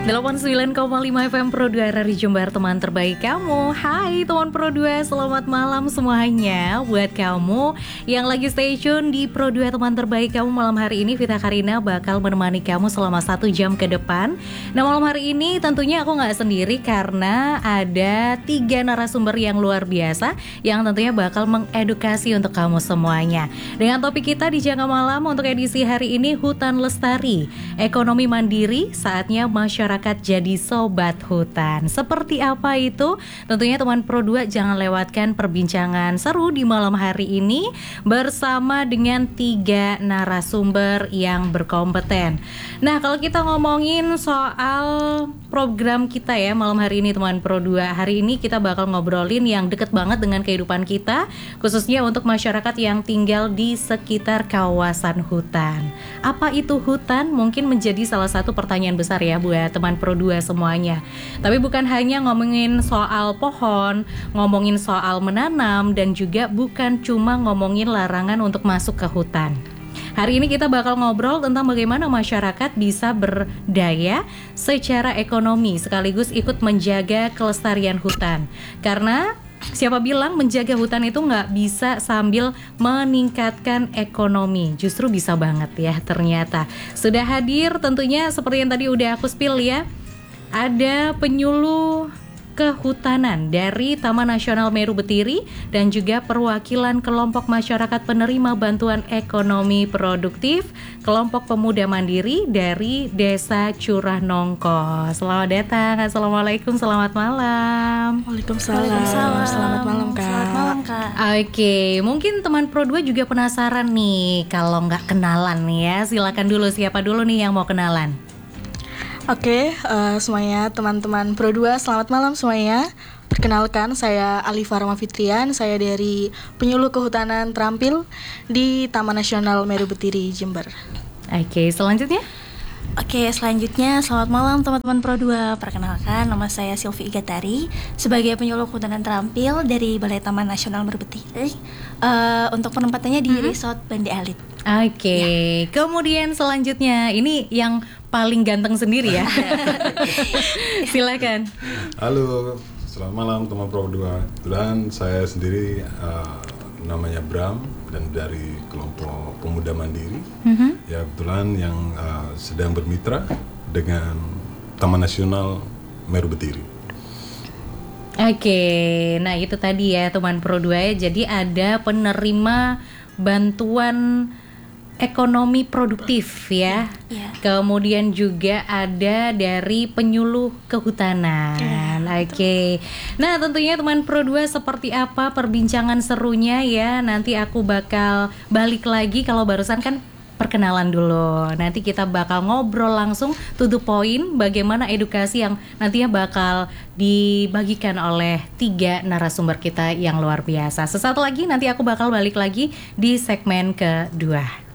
89,5 FM Pro 2 RRI Jember, teman terbaik kamu. Hai teman Pro 2, selamat malam semuanya. Buat kamu yang lagi stay tune di Pro 2 teman terbaik kamu, malam hari ini Vita Karina bakal menemani kamu selama 1 jam ke depan. Nah, malam hari ini tentunya aku gak sendiri karena ada 3 narasumber yang luar biasa yang tentunya bakal mengedukasi untuk kamu semuanya. Dengan topik kita di Jangka Malam untuk edisi hari ini, Hutan Lestari, Ekonomi Mandiri, saatnya masyarakat jadi sobat hutan. Seperti apa itu? Tentunya teman Pro 2 jangan lewatkan perbincangan seru di malam hari ini bersama dengan 3 narasumber yang berkompeten. Nah, kalau kita ngomongin soal program kita ya malam hari ini teman Pro 2, hari ini kita bakal ngobrolin yang deket banget dengan kehidupan kita, khususnya untuk masyarakat yang tinggal di sekitar kawasan hutan. Apa itu hutan? Mungkin menjadi salah satu pertanyaan besar ya buat teman Pro 2 semuanya. Tapi bukan hanya ngomongin soal pohon, ngomongin soal menanam, dan juga bukan cuma ngomongin larangan untuk masuk ke hutan. Hari ini kita bakal ngobrol tentang bagaimana masyarakat bisa berdaya secara ekonomi sekaligus ikut menjaga kelestarian hutan. Karena siapa bilang menjaga hutan itu nggak bisa sambil meningkatkan ekonomi? Justru bisa banget ya ternyata. Sudah hadir tentunya seperti yang tadi udah aku spill ya, ada penyuluh kehutanan dari Taman Nasional Meru Betiri dan juga perwakilan kelompok masyarakat penerima bantuan ekonomi produktif kelompok pemuda mandiri dari Desa Curah Nongko. Selamat datang, assalamualaikum, selamat malam. Waalaikumsalam. Selamat malam Kak. Selamat malam Kak. Oke, mungkin teman Pro 2 juga penasaran nih kalau nggak kenalan nih ya. Silakan dulu, siapa dulu nih yang mau kenalan? Oke, semuanya teman-teman Pro 2, selamat malam semuanya. Perkenalkan, saya Alifa Roma Fitrian, saya dari Penyuluh Kehutanan Terampil di Taman Nasional Meru Betiri, Jember. Oke, selanjutnya? Oke, selanjutnya selamat malam teman-teman Pro 2. Perkenalkan, nama saya Silvi Igatari sebagai penyuluh kehutanan terampil dari Balai Taman Nasional Meru Betiri. Untuk penempatannya di Resort Bande Alit. Oke, kemudian selanjutnya ini yang paling ganteng sendiri ya. Silakan. Halo, selamat malam teman Pro 2. Kebetulan saya sendiri namanya Bram dan dari kelompok pemuda mandiri. Ya, kebetulan yang sedang bermitra dengan Taman Nasional Meru Betiri. Oke, nah itu tadi ya teman Pro 2 ya. Jadi ada penerima bantuan ekonomi produktif ya. Kemudian juga ada dari penyuluh kehutanan. Oke. Nah, tentunya teman Pro 2 seperti apa perbincangan serunya ya. Nanti aku bakal balik lagi, kalau barusan kan perkenalan dulu. Nanti kita bakal ngobrol langsung to the point bagaimana edukasi yang nantinya bakal dibagikan oleh 3 narasumber kita yang luar biasa. Sesaat lagi nanti aku bakal balik lagi di segmen kedua.